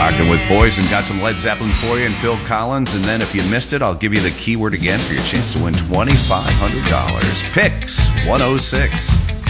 Rocking with Poison. Got some Led Zeppelin for you and Phil Collins. And then if you missed it, I'll give you the keyword again for your chance to win $2,500. Picks 106.